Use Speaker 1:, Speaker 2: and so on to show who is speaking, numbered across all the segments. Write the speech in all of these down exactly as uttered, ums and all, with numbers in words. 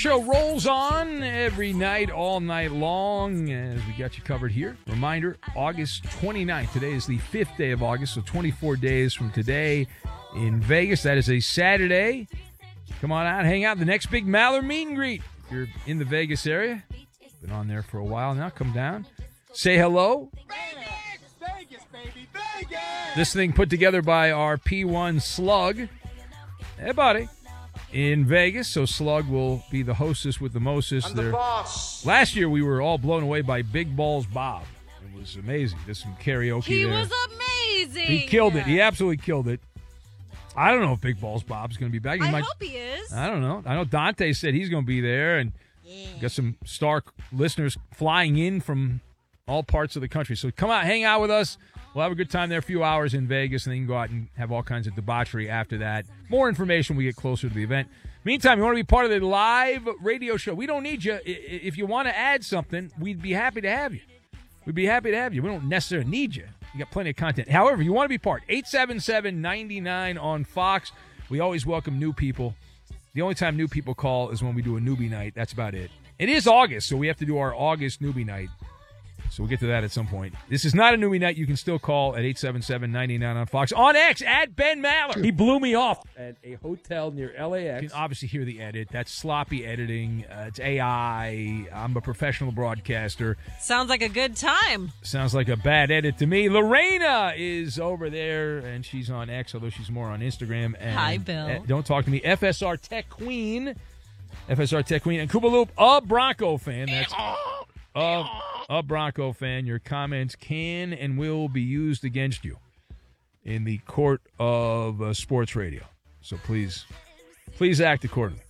Speaker 1: Show rolls on every night, all night long, as we got you covered here. Reminder, August twenty-ninth. Today is the fifth day of August, so twenty-four days from today in Vegas. That is a Saturday. Come on out, hang out. The next big Maller meet and greet. If you're in the Vegas area, been on there for a while now, come down. Say hello.
Speaker 2: Vegas, Vegas, baby, Vegas.
Speaker 1: This thing put together by our P one Slug. Hey, buddy. In Vegas, so Slug will be the hostess with the mostest.
Speaker 2: I'm the
Speaker 1: there.
Speaker 2: boss.
Speaker 1: Last year, we were all blown away by Big Balls Bob. It was amazing. Did some karaoke
Speaker 3: He
Speaker 1: there.
Speaker 3: was amazing.
Speaker 1: He killed it. He absolutely killed it. I don't know if Big Balls Bob's going to be back. He
Speaker 3: I
Speaker 1: might,
Speaker 3: hope he is.
Speaker 1: I don't know. I know Dante said he's going to be there, and
Speaker 3: Yeah.
Speaker 1: got some star listeners flying in from all parts of the country. So come out, hang out with us. We'll have a good time there, a few hours in Vegas, and then you can go out and have all kinds of debauchery after that. More information when we get closer to the event. Meantime, you want to be part of the live radio show. We don't need you. If you want to add something, we'd be happy to have you. We'd be happy to have you. We don't necessarily need you. You got plenty of content. However, you want to be part. eight seven seven, nine nine on Fox. We always welcome new people. The only time new people call is when we do a newbie night. That's about it. It is August, so we have to do our August newbie night. So we'll get to that at some point. This is not a newbie night. You can still call at eight seven seven, nine nine on Fox. On X, at Ben Maller.
Speaker 4: He blew me off at a hotel near L A X.
Speaker 1: You can obviously hear the edit. That's sloppy editing. Uh, it's A I. I'm a professional broadcaster.
Speaker 3: Sounds like a good time.
Speaker 1: Sounds like a bad edit to me. Lorena is over there, and she's on X, although she's more on Instagram. And,
Speaker 3: Hi, Bill.
Speaker 1: uh, don't talk to me. F S R Tech Queen. F S R Tech Queen. And Koopa Loop, a Bronco fan. That's a, a Bronco fan. Your comments can and will be used against you in the court of uh, sports radio. So please, please act accordingly.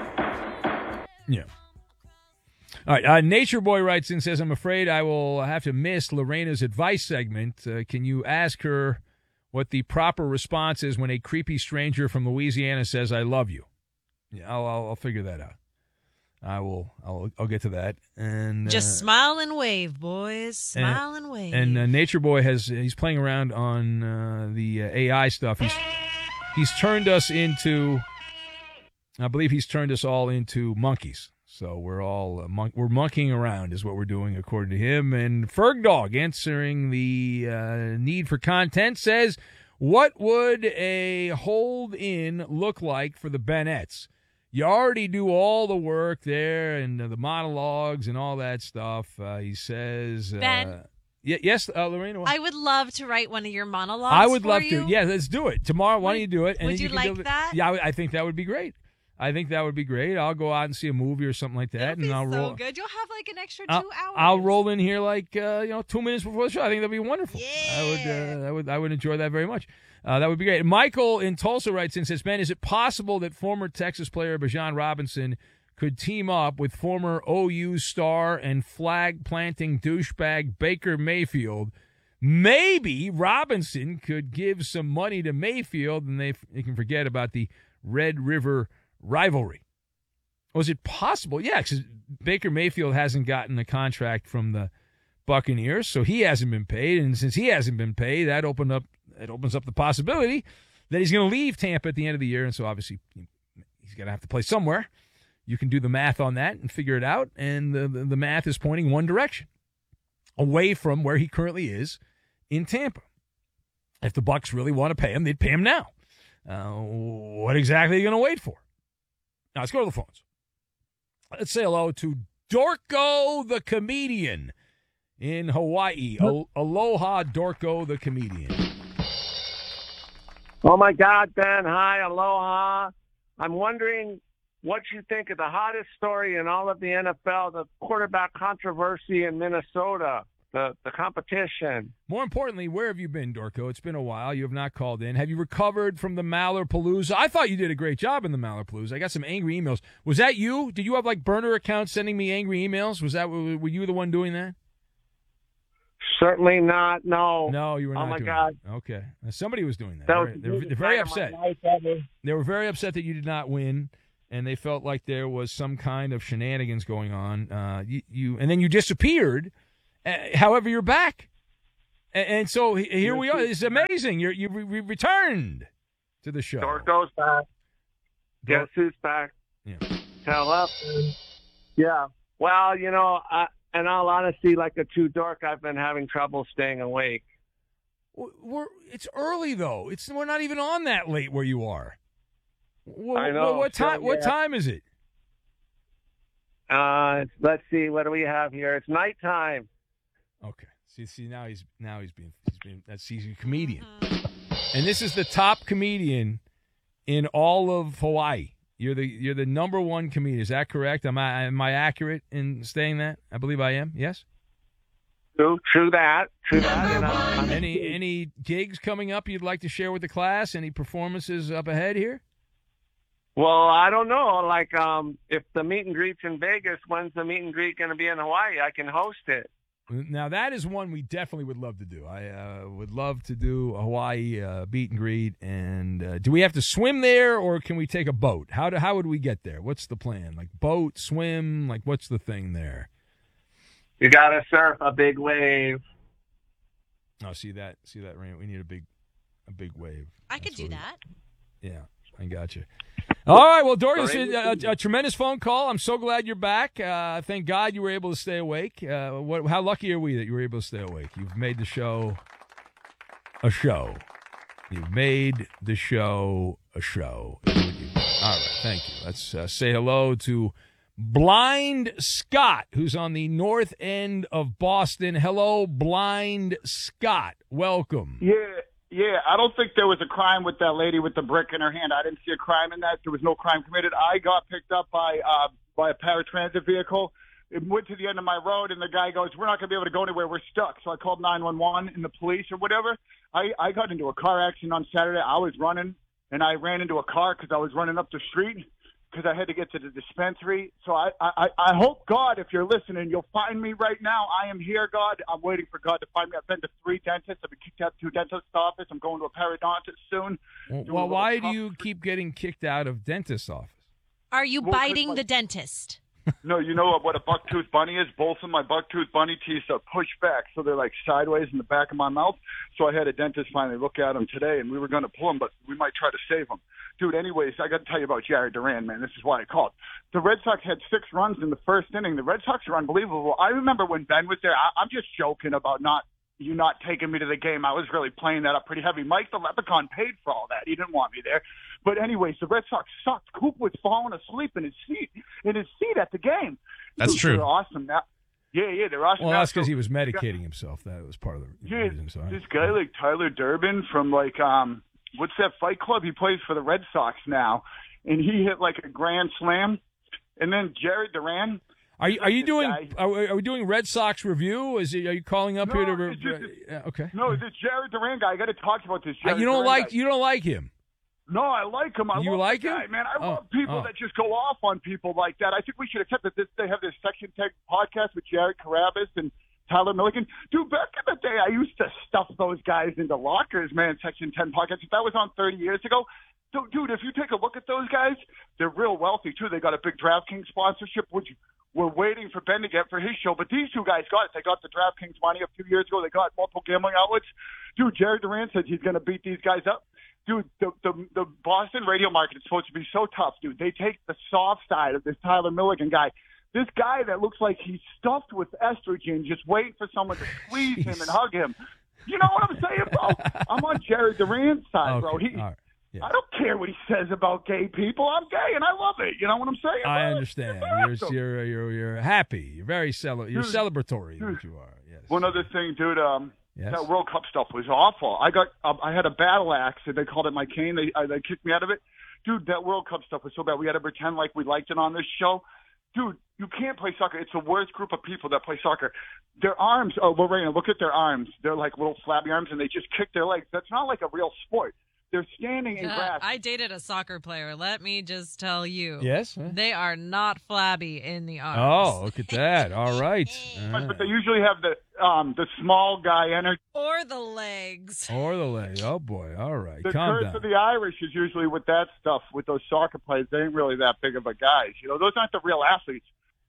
Speaker 1: Yeah. All right. Uh, Nature Boy writes in, says, I'm afraid I will have to miss Lorena's advice segment. Uh, can you ask her what the proper response is when a creepy stranger from Louisiana says, I love you? Yeah, I'll, I'll, I'll figure that out. I will. I'll. I'll get to that. And
Speaker 3: Just
Speaker 1: uh,
Speaker 3: smile and wave, boys. Smile and, and wave.
Speaker 1: And uh, Nature Boy has. He's playing around on uh, the uh, A I stuff. He's he's turned us into. I believe he's turned us all into monkeys. So we're all uh, mon- we're monkeying around is what we're doing according to him. And Ferg Dog, answering the uh, need for content, says, "What would a hold in look like for the Bennett's? You already do all the work there and uh, the monologues and all that stuff." Uh, he says, uh,
Speaker 3: Ben?
Speaker 1: y- yes, uh, Lorena? what?
Speaker 3: I would love to write one of your monologues
Speaker 1: I would
Speaker 3: for
Speaker 1: love
Speaker 3: you.
Speaker 1: to. Yeah, let's do it. Tomorrow, why
Speaker 3: Would-
Speaker 1: don't you do it?
Speaker 3: would
Speaker 1: then
Speaker 3: you
Speaker 1: can
Speaker 3: like
Speaker 1: do it.
Speaker 3: that?
Speaker 1: Yeah, I, would- I think that would be great. I think that would be great. I'll go out and see a movie or something like that.
Speaker 3: That'd
Speaker 1: and
Speaker 3: be
Speaker 1: I'll
Speaker 3: so
Speaker 1: roll.
Speaker 3: good. You'll have like an extra two
Speaker 1: I'll,
Speaker 3: hours.
Speaker 1: I'll roll in here like uh, you know two minutes before the show. I think that'd be wonderful.
Speaker 3: Yeah.
Speaker 1: I would. Uh, I would. I would enjoy that very much. Uh, that would be great. Michael in Tulsa writes in, says, Ben, is it possible that former Texas player Bijan Robinson could team up with former O U star and flag-planting douchebag Baker Mayfield? Maybe Robinson could give some money to Mayfield, and they, they can forget about the Red River rivalry. Was it possible? Yeah, because Baker Mayfield hasn't gotten a contract from the Buccaneers, so he hasn't been paid. And since he hasn't been paid, that opened up it opens up the possibility that he's going to leave Tampa at the end of the year. And so obviously he's going to have to play somewhere. You can do the math on that and figure it out. And the, the, the math is pointing one direction, away from where he currently is in Tampa. If the Bucs really want to pay him, they'd pay him now. Uh, what exactly are you going to wait for? Now let's go to the phones. Let's say hello to Dorko the comedian in Hawaii. Al- Aloha, Dorko the comedian.
Speaker 5: Oh, my God, Ben. Hi, aloha. I'm wondering what you think of the hottest story in all of the N F L, the quarterback controversy in Minnesota, the, the competition.
Speaker 1: More importantly, where have you been, Dorko? It's been a while. You have not called in. Have you recovered from the Mallerpalooza? I thought you did a great job in the Mallerpalooza. I got some angry emails. Was that you? Did you have, like, burner accounts sending me angry emails? Was that, were you the one doing that?
Speaker 5: Certainly not, no.
Speaker 1: No, you were not
Speaker 5: Oh, my
Speaker 1: doing
Speaker 5: God.
Speaker 1: that. Okay. Now, somebody was doing that.
Speaker 5: That was
Speaker 1: They're,
Speaker 5: the
Speaker 1: they're,
Speaker 5: biggest
Speaker 1: they're very
Speaker 5: night of my
Speaker 1: upset.
Speaker 5: life ever.
Speaker 1: They were very upset that you did not win, and they felt like there was some kind of shenanigans going on. Uh, you, you and then you disappeared. Uh, however, you're back, and, and so he- here we are. It's amazing. You're, you re- returned to the show.
Speaker 5: Dorko's back. Guess who's back?
Speaker 1: Yeah.
Speaker 5: Hello? Yeah. Well, you know, I, in all honesty, like a true dork, I've been having trouble staying awake.
Speaker 1: We're it's early though. It's we're not even on that late where you are. What,
Speaker 5: I know.
Speaker 1: What, what time?
Speaker 5: So,
Speaker 1: What
Speaker 5: yeah.
Speaker 1: time is it?
Speaker 5: Uh, let's see. What do we have here? It's nighttime.
Speaker 1: Okay. See, see now he's now he's being he's being that's he's a comedian, and this is the top comedian in all of Hawaii. You're the you're the number one comedian. Is that correct? Am I am I accurate in saying that? I believe I am. Yes.
Speaker 5: True, true that. True that. And I'm, I'm
Speaker 1: Any any gigs coming up you'd like to share with the class? Any performances up ahead here?
Speaker 5: Well, I don't know. Like, um, if the meet and greet's in Vegas, when's the meet and greet going to be in Hawaii? I can host it.
Speaker 1: Now, that is one we definitely would love to do. I uh, would love to do a Hawaii uh, meet and greet. And uh, do we have to swim there, or can we take a boat? How do, how would we get there? What's the plan? Like boat, swim? Like what's the thing there?
Speaker 5: You got to surf a big wave.
Speaker 1: Oh, see that? See that, Rain? We need a big, a big wave.
Speaker 3: I could
Speaker 1: That's
Speaker 3: do
Speaker 1: what we-
Speaker 3: that.
Speaker 1: Yeah, I got you. All right, well, Dorcas, a, a, a tremendous phone call. I'm so glad you're back. Uh, thank God you were able to stay awake. Uh, what, how lucky are we that you were able to stay awake? You've made the show a show. You've made the show a show. All right, thank you. Let's uh, say hello to Blind Scott, who's on the north end of Boston. Hello, Blind Scott. Welcome.
Speaker 6: Yeah, yeah. I don't think there was a crime with that lady with the brick in her hand. I didn't see a crime in that. There was no crime committed. I got picked up by uh, by a paratransit vehicle. It went to the end of my road, and the guy goes, "We're not going to be able to go anywhere. We're stuck." So I called nine one one and the police or whatever. I, I got into a car accident on Saturday. I was running, and I ran into a car because I was running up the street because I had to get to the dispensary. So I, I, I hope, God, if you're listening, you'll find me right now. I am here, God. I'm waiting for God to find me. I've been to three dentists. I've been kicked out of two dentist office. I'm going to a periodontist soon.
Speaker 1: Well,
Speaker 6: Doing a
Speaker 1: well
Speaker 6: little
Speaker 1: why do
Speaker 6: tough-
Speaker 1: you keep getting kicked out of dentist's office?
Speaker 3: Are you
Speaker 6: Well, 'cause
Speaker 3: biting
Speaker 6: my-
Speaker 3: the dentist?
Speaker 6: No, you know what a bucktooth bunny is? Both of my bucktooth bunny teeth are pushed back, so they're like sideways in the back of my mouth. So I had a dentist finally look at them today, and we were going to pull them, but we might try to save them. Dude, anyways, I got to tell you about Jared Duran, man. This is why I called. The Red Sox had six runs in the first inning. The Red Sox are unbelievable. I remember when Ben was there. I, I'm just joking about not you not taking me to the game. I was really playing that up pretty heavy. Mike the Leprechaun paid for all that. He didn't want me there. But anyways, the Red Sox sucked. Coop was falling asleep in his seat in his seat at the game.
Speaker 7: That's
Speaker 6: Dude,
Speaker 7: true.
Speaker 6: They're awesome now. Yeah, yeah, they're awesome.
Speaker 1: Well,
Speaker 6: now.
Speaker 1: that's because
Speaker 6: So-
Speaker 1: he was medicating himself. That was part of the
Speaker 6: yeah,
Speaker 1: reason. So I-
Speaker 6: this guy like Tyler Durbin from like um what's that Fight Club? He plays for the Red Sox now, and he hit like a grand slam. And then Jared Duran.
Speaker 1: Are you are you
Speaker 6: this
Speaker 1: doing
Speaker 6: guy-
Speaker 1: are, we- are we doing Red Sox review? Is it, are you calling up
Speaker 6: No,
Speaker 1: here to? Re-
Speaker 6: it's just-
Speaker 1: yeah, okay.
Speaker 6: No, this Jared Duran guy. I got to talk about this.
Speaker 1: Uh,
Speaker 6: Jared
Speaker 1: you don't
Speaker 6: Duran
Speaker 1: like
Speaker 6: guy.
Speaker 1: you don't like him.
Speaker 6: No, I like him. I
Speaker 1: You
Speaker 6: love
Speaker 1: like
Speaker 6: the guy,
Speaker 1: him?
Speaker 6: man. I
Speaker 1: Oh,
Speaker 6: love people
Speaker 1: oh.
Speaker 6: that just go off on people like that. I think we should accept that this, they have this Section ten podcast with Jared Carabas and Tyler Milligan. Dude, back in the day, I used to stuff those guys into lockers, man, Section ten podcast. If that was on thirty years ago, dude, dude, if you take a look at those guys, they're real wealthy, too. They got a big DraftKings sponsorship, which we're waiting for Ben to get for his show. But these two guys got it. They got the DraftKings money a few years ago. They got multiple gambling outlets. Dude, Jared Duran said he's going to beat these guys up. Dude, the, the the Boston radio market is supposed to be so tough, dude. They take the soft side of this Tyler Milligan guy. This guy that looks like he's stuffed with estrogen, just waiting for someone to squeeze him and hug him. You know what I'm saying, bro? I'm on Jared Duran's side,
Speaker 1: Okay,
Speaker 6: bro. He,
Speaker 1: all right. Yeah.
Speaker 6: I don't care what he says about gay people. I'm gay and I love it. You know what I'm saying?
Speaker 1: I
Speaker 6: bro?
Speaker 1: understand.
Speaker 6: It's
Speaker 1: You're
Speaker 6: awesome.
Speaker 1: you're you're you're happy. You're very cele- You're
Speaker 6: Dude,
Speaker 1: celebratory.
Speaker 6: dude.
Speaker 1: That you are. Yes.
Speaker 6: One other thing, dude. Um,
Speaker 1: Yes.
Speaker 6: That World Cup stuff was awful. I got, um, I had a battle axe, and they called it my cane. They, uh, they kicked me out of it. Dude, that World Cup stuff was so bad. We had to pretend like we liked it on this show. Dude, you can't play soccer. It's the worst group of people that play soccer. Their arms, oh, Lorena, look at their arms. They're like little flabby arms, and they just kick their legs. That's not like a real sport. They're standing in
Speaker 3: Uh,
Speaker 6: grass.
Speaker 3: I dated a soccer player. Let me just tell you.
Speaker 1: Yes. Huh?
Speaker 3: They are not flabby in the arms.
Speaker 1: Oh, look at that. All right. All
Speaker 6: But
Speaker 1: right.
Speaker 6: they usually have the um, the small guy energy.
Speaker 3: Or the legs.
Speaker 1: Or the leg. Oh boy. All right.
Speaker 6: The
Speaker 1: Calm
Speaker 6: curse
Speaker 1: down.
Speaker 6: of the Irish is usually with that stuff, with those soccer players. They ain't really that big of a guys. You know, those aren't the real athletes.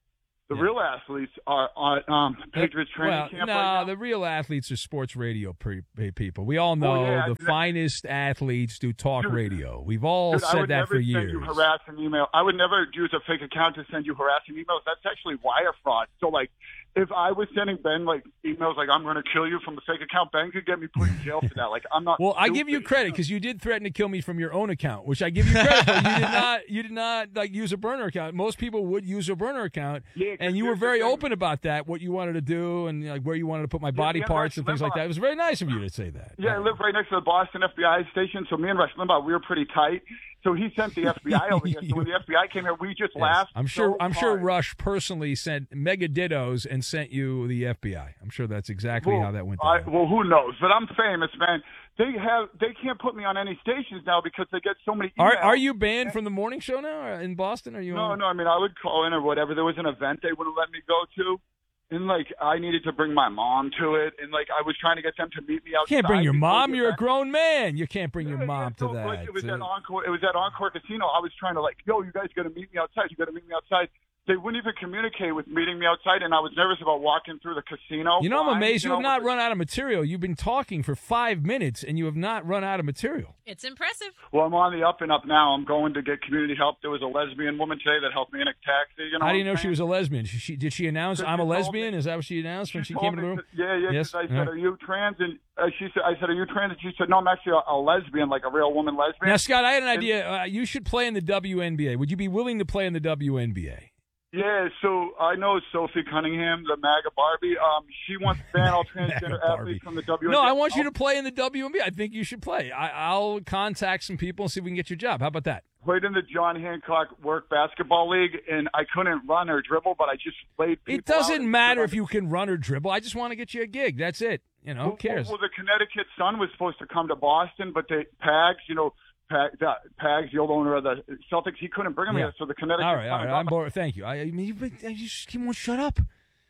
Speaker 6: The
Speaker 1: Yeah.
Speaker 6: real athletes are on um, Patriots training
Speaker 1: well,
Speaker 6: camp
Speaker 1: no,
Speaker 6: right now.
Speaker 1: the real athletes are sports radio pre- people. We all know
Speaker 6: Oh, yeah,
Speaker 1: the
Speaker 6: that-
Speaker 1: finest athletes do talk
Speaker 6: Dude,
Speaker 1: radio. We've all
Speaker 6: Dude, I
Speaker 1: said
Speaker 6: would
Speaker 1: that
Speaker 6: never
Speaker 1: for
Speaker 6: send
Speaker 1: years.
Speaker 6: you harassing email. I would never use a fake account to send you harassing emails. That's actually wire fraud. So, like, if I was sending Ben, like, emails like, I'm going to kill you from a fake account, Ben could get me put in jail for that. Like, I'm not
Speaker 1: Well, I give you
Speaker 6: stupid.
Speaker 1: credit because you did threaten to kill me from your own account, which I give you credit for. You did not, you did not like use a burner account. Most people would use a burner account,
Speaker 6: Yeah, 'cause
Speaker 1: and you were
Speaker 6: here's the
Speaker 1: very
Speaker 6: thing.
Speaker 1: open about that, what you wanted to do, and like where you wanted to put my body
Speaker 6: yeah,
Speaker 1: parts
Speaker 6: Rush
Speaker 1: and things like
Speaker 6: Limbaugh.
Speaker 1: that. It was very nice of you to say that.
Speaker 6: Yeah, I live right next to the Boston F B I station, so me and Rush Limbaugh, we were pretty tight. So he sent the F B I over here. So when the F B I came here, we just
Speaker 1: Yes.
Speaker 6: laughed.
Speaker 1: I'm sure.
Speaker 6: so
Speaker 1: I'm sure
Speaker 6: hard.
Speaker 1: Rush personally sent mega dittos and sent you the F B I. I'm sure that's exactly
Speaker 6: Well,
Speaker 1: how that went
Speaker 6: I,
Speaker 1: down.
Speaker 6: well, who knows? But I'm famous, man. They have they can't put me on any stations now because they get so many emails.
Speaker 1: Are Are you banned from the morning show now in Boston? Are you?
Speaker 6: No,
Speaker 1: on?
Speaker 6: no. I mean, I would call in or whatever. There was an event they wouldn't let me go to, and like I needed to bring my mom to it, and like I was trying to get them to meet me outside.
Speaker 1: You can't bring your
Speaker 6: before
Speaker 1: mom.
Speaker 6: the
Speaker 1: You're a
Speaker 6: event.
Speaker 1: grown man. You can't bring your
Speaker 6: Yeah,
Speaker 1: mom
Speaker 6: yeah,
Speaker 1: to
Speaker 6: so,
Speaker 1: that.
Speaker 6: like, it was
Speaker 1: Uh,
Speaker 6: at Encore. It was at Encore Casino. I was trying to like, yo, you guys got to meet me outside. You got to meet me outside. They wouldn't even communicate with meeting me outside, and I was nervous about walking through the casino.
Speaker 1: You know, I'm
Speaker 6: blind,
Speaker 1: amazed you
Speaker 6: know,
Speaker 1: have not
Speaker 6: with the-
Speaker 1: run out of material. You've been talking for five minutes, and you have not run out of material.
Speaker 3: It's impressive.
Speaker 6: Well, I'm on the up and up now. I'm going to get community help. There was a lesbian woman today that helped me in a taxi. You know
Speaker 1: How do you
Speaker 6: what
Speaker 1: know
Speaker 6: I'm
Speaker 1: she
Speaker 6: saying?
Speaker 1: was a lesbian? She, she, did she announce,
Speaker 6: Because
Speaker 1: I'm a
Speaker 6: she told
Speaker 1: lesbian?
Speaker 6: me.
Speaker 1: Is that what she announced when she,
Speaker 6: told
Speaker 1: came in the
Speaker 6: me
Speaker 1: room?
Speaker 6: that- Yeah, yeah.
Speaker 1: Yes?
Speaker 6: Because I said,
Speaker 1: Yeah.
Speaker 6: "Are you trans?" And uh, she said, "I said, are you trans?" And she said, "No, I'm actually a, a lesbian, like a real woman lesbian."
Speaker 1: Now, Scott, I had an idea. Uh, you should play in the W N B A. Would you be willing to play in the W N B A?
Speaker 6: Yeah, so I know Sophie Cunningham, the MAGA Barbie. Um, she wants to ban all transgender
Speaker 1: Barbie.
Speaker 6: athletes from the W N B A.
Speaker 1: No, I want you to play in the W N B A. I think you should play. I, I'll contact some people and see if we can get your job. How about that?
Speaker 6: Played in the John Hancock Work Basketball League, and I couldn't run or dribble, but I just played.
Speaker 1: It
Speaker 6: people out
Speaker 1: doesn't
Speaker 6: and
Speaker 1: matter
Speaker 6: stood
Speaker 1: if you can run or dribble. I just want to get you a gig. That's it. You know,
Speaker 6: on-
Speaker 1: who cares?
Speaker 6: Well, well, the Connecticut Sun was supposed to come to Boston, but they Pags, you know, Pag, the, Pags, the old owner of the Celtics, he couldn't bring him
Speaker 1: Yeah.
Speaker 6: here, so the Connecticut
Speaker 1: All right, all
Speaker 6: Sun.
Speaker 1: right. I'm bored. Thank you. I, I mean, you've been, you just you won't shut up.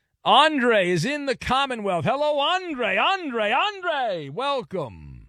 Speaker 1: Andre is in the Commonwealth. Hello, Andre. Andre. Andre. Welcome.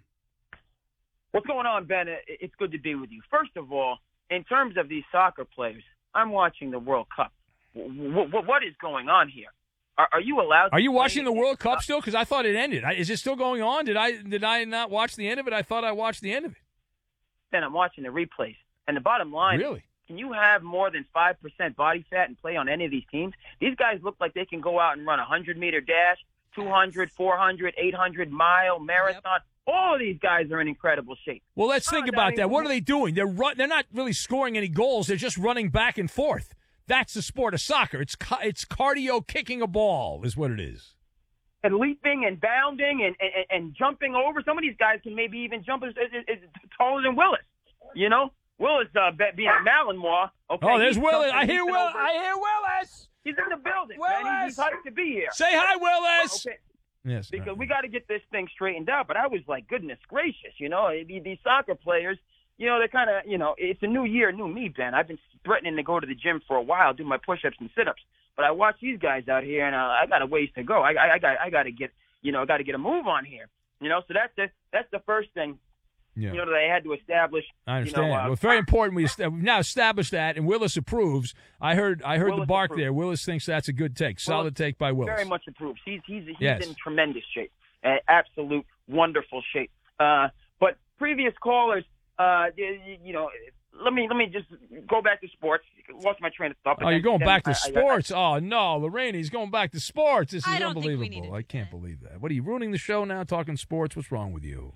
Speaker 7: What's going on, Ben? It- It's good to be with you. First of all, in terms of these soccer players, I'm watching the World Cup. W- w- what is going on here? Are, are you allowed?
Speaker 1: Are you
Speaker 7: to
Speaker 1: watching the
Speaker 7: play-
Speaker 1: World Cup still? Because I thought it ended. I- Is it still going on? Did I did I not watch the end of it? I thought I watched the end of it.
Speaker 7: Then I'm watching the replays. And the bottom line,
Speaker 1: Really?
Speaker 7: can you have more than five percent body fat and play on any of these teams? These guys look like they can go out and run a hundred meter dash, two hundred, four hundred, eight hundred mile marathon. All of these guys are in incredible shape.
Speaker 1: Well, let's think
Speaker 7: Oh,
Speaker 1: about
Speaker 7: I mean,
Speaker 1: that. What are they doing? They're run, They're not really scoring any goals. They're just running back and forth. That's the sport of soccer. It's ca- it's cardio kicking a ball is what it is.
Speaker 7: And leaping and bounding and, and, and jumping over. Some of these guys can maybe even jump as, as, as taller than Willis. You know? Willis uh, be- being at Malinois. Okay,
Speaker 1: Oh, there's
Speaker 7: he's
Speaker 1: Willis.
Speaker 7: jumping,
Speaker 1: I hear
Speaker 7: leaping
Speaker 1: Will.
Speaker 7: over.
Speaker 1: I hear Willis.
Speaker 7: He's in the building,
Speaker 1: Willis!
Speaker 7: man. He's, he's hyped to be here.
Speaker 1: Say hi, Willis.
Speaker 7: Okay,
Speaker 1: Yes.
Speaker 7: because
Speaker 1: right.
Speaker 7: we got to get this thing straightened out. But I was like, goodness gracious, you know, these, these soccer players, you know, they're kind of, you know, it's a new year, new me, Ben. I've been threatening to go to the gym for a while, do my push-ups and sit-ups. But I watch these guys out here, and uh, I got a ways to go. I, I, I got, I got to get, you know, I got to get a move on here. You know, so that's the that's the first thing.
Speaker 1: Yeah.
Speaker 7: You know, that I had to establish.
Speaker 1: I understand.
Speaker 7: You know, uh,
Speaker 1: well, it's very important. We est- we've now established that, and Willis approves. I heard. I heard the
Speaker 7: Willis
Speaker 1: bark
Speaker 7: approves.
Speaker 1: there. Willis thinks that's a good take. Solid take by Willis.
Speaker 7: Very much approves. He's he's he's
Speaker 1: Yes.
Speaker 7: in tremendous shape, uh, absolute wonderful shape. Uh, but previous callers, uh, you, you know, let me let me just go back to sports. Lost my train of thought. but
Speaker 1: Oh, you're
Speaker 7: then-
Speaker 1: going
Speaker 7: then
Speaker 1: back to
Speaker 7: I- I-
Speaker 1: sports? Oh no, Lorraine, he's going back to sports. This is
Speaker 3: I don't think we
Speaker 1: unbelievable.
Speaker 3: needed
Speaker 1: I
Speaker 3: to
Speaker 1: can't
Speaker 3: say.
Speaker 1: believe that. What are you ruining the show now? Talking sports? What's wrong with you?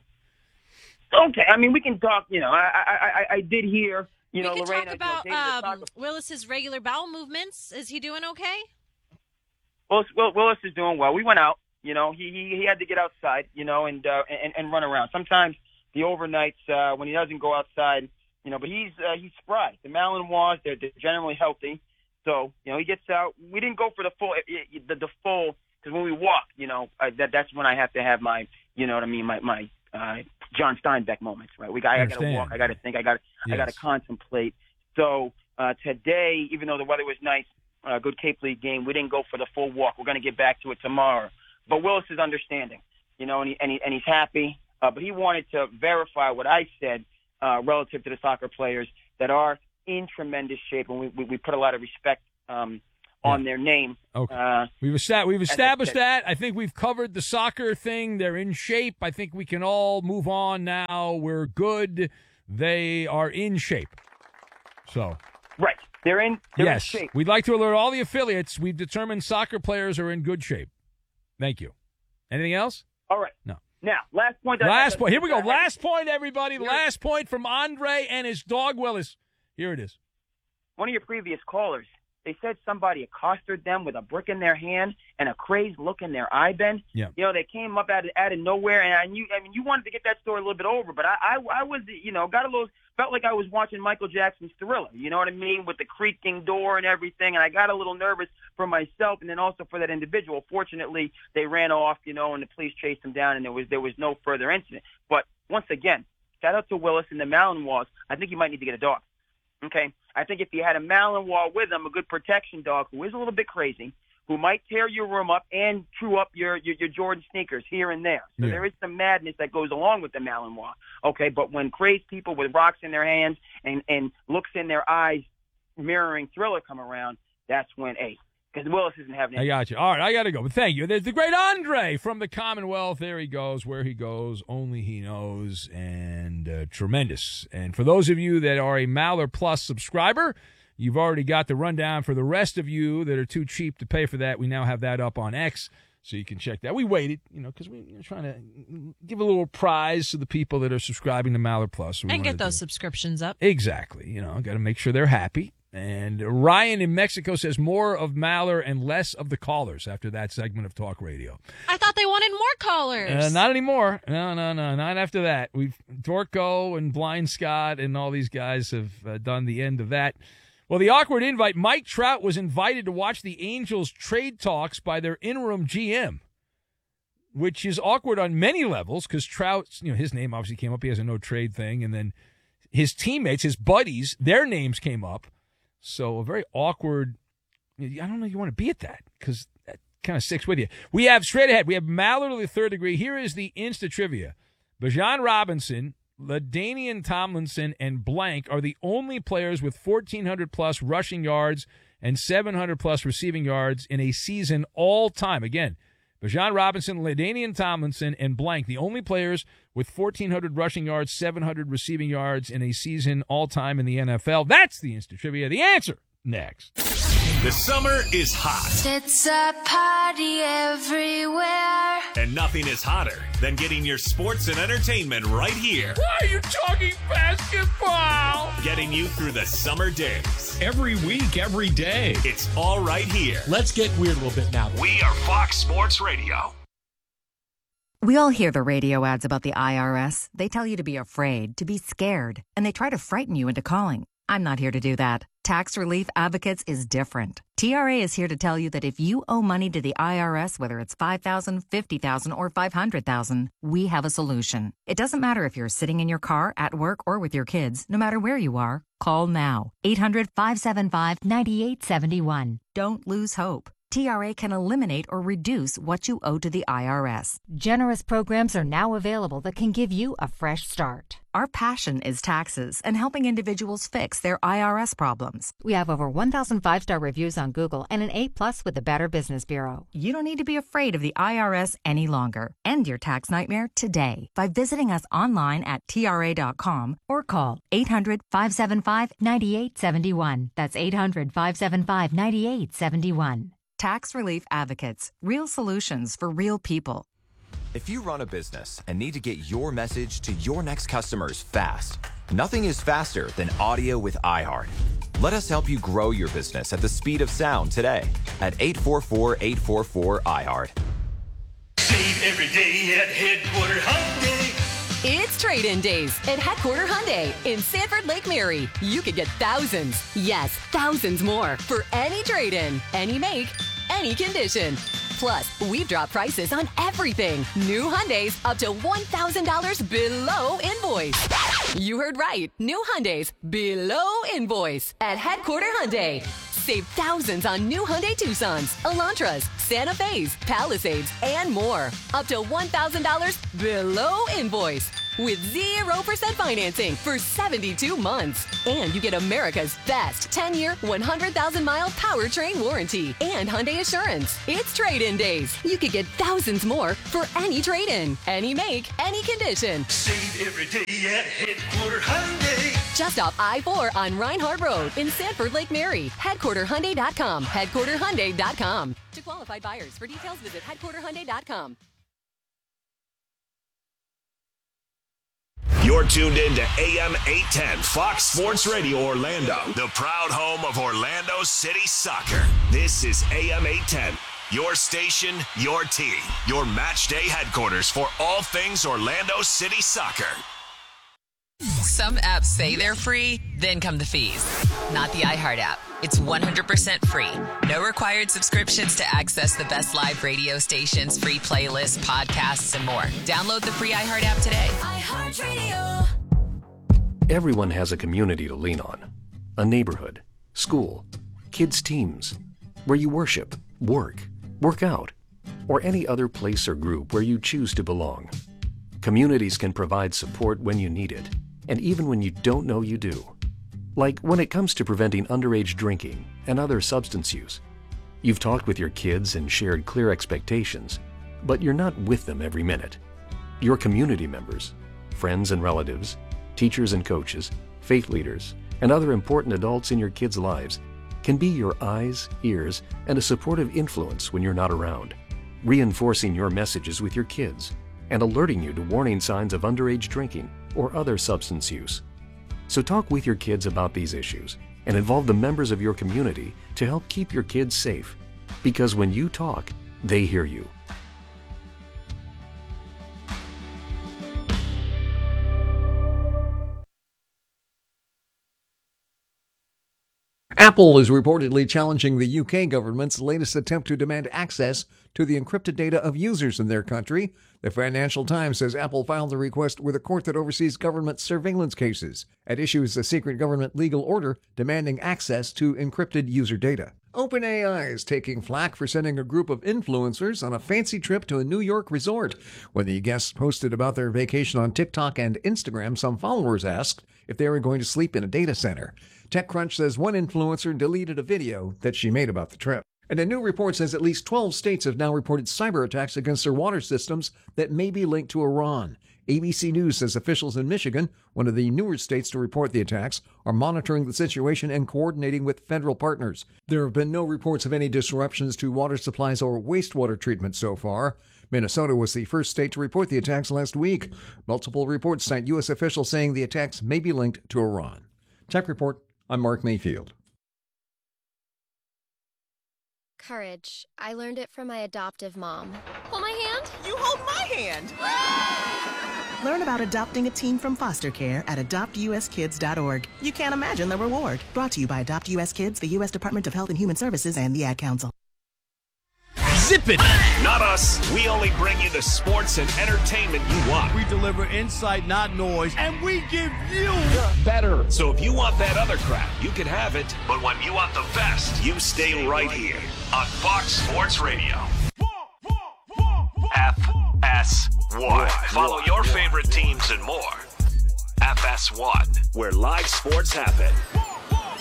Speaker 7: Okay, I mean we can talk. You know, I I I, I did hear. You know,
Speaker 3: we could
Speaker 7: Lorena,
Speaker 3: talk about
Speaker 7: you know, dating the
Speaker 3: um,
Speaker 7: soccer-
Speaker 3: Willis's regular bowel movements. Is he doing okay?
Speaker 7: Willis, Will- Willis is doing well. We went out. You know, he he, he had to get outside. You know, and uh, and and run around. Sometimes the overnights uh, when he doesn't go outside. You know, but he's uh, he's spry. The Malinois, they're, they're generally healthy. So you know, he gets out. We didn't go for the full the, the full because when we walk, you know, I, that that's when I have to have my, you know what I mean, my my uh, John Steinbeck moments, right? We got I, I got to
Speaker 1: understand.
Speaker 7: walk. I got to think. I got I got to
Speaker 1: Yes.
Speaker 7: contemplate. So uh, today, even though the weather was nice, uh, good Cape League game, we didn't go for the full walk. We're going to get back to it tomorrow. But Willis is understanding, you know, and he, and, he, and he's happy. Uh, but he wanted to verify what I said uh, relative to the soccer players that are in tremendous shape, and we, we, we put a lot of respect um, on
Speaker 1: Yeah.
Speaker 7: their name.
Speaker 1: Okay.
Speaker 7: Uh,
Speaker 1: We've, esta- we've
Speaker 7: I
Speaker 1: established
Speaker 7: said-
Speaker 1: that. I think we've covered the soccer thing. They're in shape. I think we can all move on now. We're good. They are in shape. So,
Speaker 7: right. They're in, they're
Speaker 1: yes,
Speaker 7: in shape.
Speaker 1: we'd like to alert all the affiliates. We've determined soccer players are in good shape. Thank you. Anything else?
Speaker 7: All right.
Speaker 1: No.
Speaker 7: Now, last point. that I-
Speaker 1: Last
Speaker 7: that-
Speaker 1: point. Here we go.
Speaker 7: that I-
Speaker 1: Last point, everybody.
Speaker 7: Here-
Speaker 1: Last point from Andre and his dog Willis. Here it is.
Speaker 7: One of your previous callers, they said somebody accosted them with a brick in their hand and a crazed look in their eye, Ben.
Speaker 1: Yeah.
Speaker 7: You know, they came up out of, out of nowhere, and I knew, I mean, you wanted to get that story a little bit over, but I, I, I was, you know, got a little, felt like I was watching Michael Jackson's Thriller, you know what I mean, with the creaking door and everything, and I got a little nervous for myself and then also for that individual. Fortunately, they ran off, you know, and the police chased them down, and there was, there was no further incident. But once again, shout out to Willis and the Malinois. I think you might need to get a dog. Okay, I think if you had a Malinois with him, a good protection dog who is a little bit crazy, who might tear your room up and chew up your, your, your Jordan sneakers here and there. So
Speaker 1: Yeah.
Speaker 7: there is some madness that goes along with the Malinois. Okay, but when crazed people with rocks in their hands and, and looks in their eyes mirroring Thriller come around, that's when, hey, because Willis isn't having
Speaker 1: I
Speaker 7: any.
Speaker 1: got you. All right, I got to go. But thank you. There's the great Andre from the Commonwealth. There he goes. Where he goes, only he knows. And uh, tremendous. And for those of you that are a Maller Plus subscriber, you've already got the rundown. For the rest of you that are too cheap to pay for that, we now have that up on X, so you can check that. We waited, you know, because we, we're trying to give a little prize to the people that are subscribing to Maller Plus. We
Speaker 3: And
Speaker 1: wanted
Speaker 3: get
Speaker 1: to
Speaker 3: those
Speaker 1: do-
Speaker 3: subscriptions up.
Speaker 1: Exactly. You know, got to make sure they're happy. And Ryan in Mexico says more of Maller and less of the callers after that segment of talk radio.
Speaker 3: I thought they wanted more callers.
Speaker 1: Uh, not anymore. No, no, no, not after that. We've Dorco and Blind Scott and all these guys have uh, done the end of that. Well, the awkward invite. Mike Trout was invited to watch the Angels trade talks by their interim G M, which is awkward on many levels because Trout, you know, his name obviously came up. He has a no trade thing, and then his teammates, his buddies, their names came up. So a very awkward. I don't know if you want to be at that because that kind of sticks with you. We have straight ahead. We have Maller to the third degree. Here is the Insta trivia. Bijan Robinson, LaDainian Tomlinson, and blank are the only players with fourteen hundred plus rushing yards and seven hundred plus receiving yards in a season all time. Again, Bijan Robinson, LaDainian Tomlinson, and blank, the only players with fourteen hundred rushing yards, seven hundred receiving yards in a season all time in the N F L. That's the Insta Trivia. The answer next.
Speaker 8: The summer is hot,
Speaker 9: It's a party everywhere.
Speaker 8: and nothing is hotter than getting your sports and entertainment right here.
Speaker 1: Why are you talking basketball?
Speaker 8: Getting you through the summer days.
Speaker 10: Every week, every day.
Speaker 8: It's all right here.
Speaker 10: Let's get weird a little bit now.
Speaker 8: We are Fox Sports Radio.
Speaker 11: We all hear the radio ads about the I R S. They tell you to be afraid, to be scared, and they try to frighten you into calling. I'm not here to do that. Tax Relief Advocates is different. T R A is here to tell you that if you owe money to the I R S, whether it's five thousand dollars, fifty thousand dollars, or five hundred thousand dollars, we have a solution. It doesn't matter if you're sitting in your car, at work, or with your kids. No matter where you are, call now. eight hundred, five seven five, nine eight seven one. Don't lose hope. T R A can eliminate or reduce what you owe to the I R S.
Speaker 12: Generous programs are now available that can give you a fresh start.
Speaker 11: Our passion is taxes and helping individuals fix their I R S problems.
Speaker 12: We have over one thousand five-star reviews on Google and an A plus with the Better Business Bureau.
Speaker 11: You don't need to be afraid of the I R S any longer. End your tax nightmare today by visiting us online at T R A dot com or call eight hundred, five seven five, nine eight seven one. That's eight hundred, five seven five, nine eight seven one. Tax Relief Advocates. Real solutions for real people.
Speaker 13: If you run a business and need to get your message to your next customers fast, nothing is faster than audio with iHeart. Let us help you grow your business at the speed of sound today at eight four four, eight four four, iHeart.
Speaker 14: Save every day at Headquarter Hyundai.
Speaker 15: It's trade-in days at Headquarter Hyundai in Sanford Lake Mary. You could get thousands, yes, thousands more for any trade-in, any make, any condition. Plus, we've dropped prices on everything. New Hyundais up to one thousand dollars below invoice. You heard right. New Hyundais below invoice at Headquarter Hyundai. Save thousands on new Hyundai Tucsons, Elantras, Santa Fe's, Palisades, and more. Up to one thousand dollars below invoice. with zero percent financing for seventy-two months. And you get America's best ten-year, one hundred thousand mile powertrain warranty and Hyundai Assurance. It's trade-in days. You could get thousands more for any trade-in, any make, any condition.
Speaker 14: Save every day at Headquarter Hyundai.
Speaker 15: Just off I four on Reinhardt Road in Sanford Lake Mary. Headquarter Hyundai dot com. Headquarter Hyundai dot com. To qualified buyers. For details, visit Headquarter Hyundai dot com.
Speaker 8: You're tuned in to A M eight ten Fox Sports Radio Orlando, the proud home of Orlando City Soccer. This is A M eight ten, your station, your team, your match day headquarters for all things Orlando City Soccer.
Speaker 16: Some apps say they're free, then come the fees. Not the iHeart app. It's one hundred percent free. No required subscriptions to access the best live radio stations, free playlists, podcasts, and more. Download the free iHeart app today.
Speaker 17: iHeartRadio. Everyone has a community to lean on. A neighborhood, school, kids' teams, where you worship, work, work out, or any other place or group where you choose to belong. Communities can provide support when you need it, and even when you don't know you do. Like when it comes to preventing underage drinking and other substance use. You've talked with your kids and shared clear expectations, but you're not with them every minute. Your community members, friends and relatives, teachers and coaches, faith leaders, and other important adults in your kids' lives can be your eyes, ears, and a supportive influence when you're not around, reinforcing your messages with your kids and alerting you to warning signs of underage drinking or other substance use. So talk with your kids about these issues and involve the members of your community to help keep your kids safe. Because when you talk, they hear you.
Speaker 18: Apple is reportedly challenging the U K government's latest attempt to demand access to the encrypted data of users in their country. The Financial Times says Apple filed the request with a court that oversees government surveillance cases. At issue is a secret government legal order demanding access to encrypted user data. OpenAI is taking flack for sending a group of influencers on a fancy trip to a New York resort. When the guests posted about their vacation on TikTok and Instagram, some followers asked if they were going to sleep in a data center. TechCrunch says one influencer deleted a video that she made about the trip. And a new report says at least twelve states have now reported cyber attacks against their water systems that may be linked to Iran. A B C News says officials in Michigan, one of the newer states to report the attacks, are monitoring the situation and coordinating with federal partners. There have been no reports of any disruptions to water supplies or wastewater treatment so far. Minnesota was the first state to report the attacks last week. Multiple reports cite U S officials saying the attacks may be linked to Iran. Tech Report, I'm Mark Mayfield.
Speaker 19: Courage. I learned it from my adoptive mom.
Speaker 20: Hold my hand. You hold my hand.
Speaker 21: Learn about adopting a teen from foster care at adopt u s kids dot org. You can't imagine the reward. Brought to you by Adopt U S Kids, the U S Department of Health and Human Services, and the Ad Council.
Speaker 8: Zip it! Not us. We only bring you the sports and entertainment you want.
Speaker 22: We deliver insight, not noise, and we give you
Speaker 8: better. So if you want that other crap, you can have it. But when you want the best, you stay right here on Fox Sports Radio. F S one. Follow your favorite teams and more. F S one, where live sports happen.